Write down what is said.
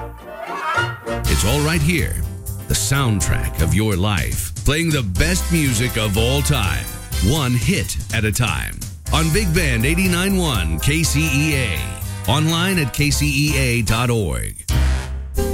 It's all right here, the soundtrack of your life, playing the best music of all time, one hit at a time, on Big Band 89.1 KCEA, online at kcea.org.